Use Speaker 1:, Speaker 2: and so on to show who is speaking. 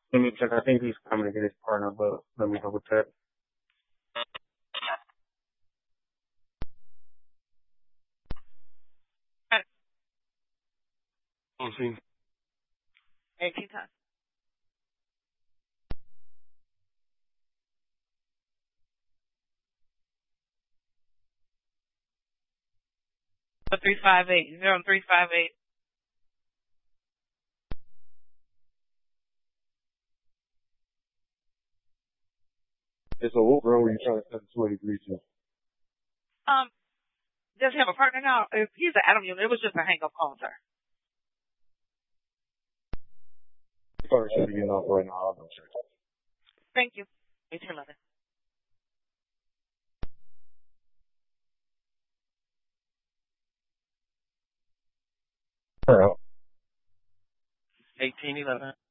Speaker 1: Let me check. I think he's coming to get his partner, but let me double check. Let's see.
Speaker 2: 18 times. So 358. 0358.
Speaker 1: It's a what girl were you trying to set the 283 to?
Speaker 2: Does he have a partner now? If he's an Adam unit, it was just a hang up call, sir.
Speaker 1: Partner should be getting off right now. I'll go check.
Speaker 2: Thank you. 1811.
Speaker 1: All right.
Speaker 2: 1811.